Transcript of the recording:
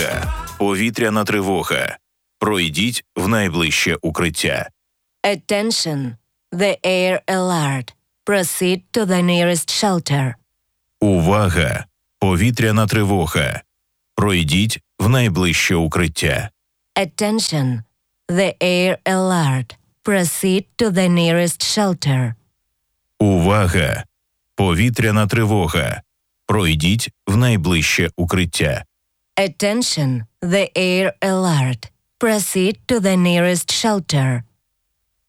Увага! Повітряна тривога. Пройдіть в найближче укриття. Attention! The air alert. Proceed to the nearest shelter. Увага! Повітряна тривога. Пройдіть в найближче укриття. Attention! The air alert. Proceed to the nearest shelter. Увага! Повітряна тривога. Пройдіть в найближче укриття. Attention! The air alert. Proceed to the nearest shelter.